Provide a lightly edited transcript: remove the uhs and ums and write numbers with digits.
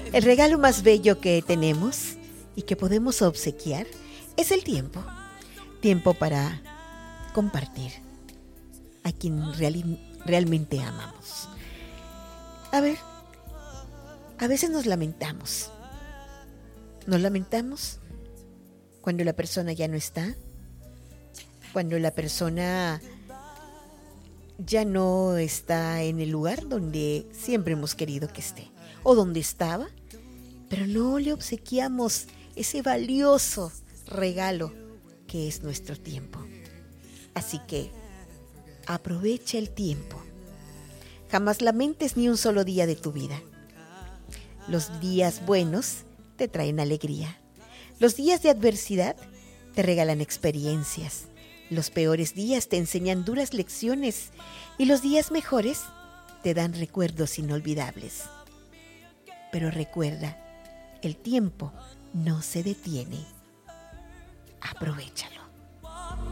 El regalo más bello que tenemos y que podemos obsequiar es el tiempo. Tiempo para compartir a quien realmente amamos. A ver, a veces nos lamentamos. Nos lamentamos cuando la persona ya no está, cuando la persona ya no está en el lugar donde siempre hemos querido que esté, o donde estaba, pero no le obsequiamos ese valioso regalo que es nuestro tiempo. Así que aprovecha el tiempo. Jamás lamentes ni un solo día de tu vida. Los días buenos te traen alegría. Los días de adversidad te regalan experiencias. Los peores días te enseñan duras lecciones y los días mejores te dan recuerdos inolvidables. Pero recuerda, el tiempo no se detiene. Aprovéchalo.